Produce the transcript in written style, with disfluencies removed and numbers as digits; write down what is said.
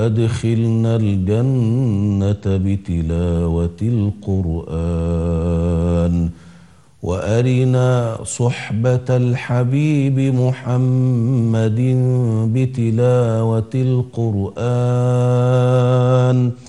وأدخلنا الجنة بتلاوة القرآن، وأرنا صحبة الحبيب محمد بتلاوة القرآن،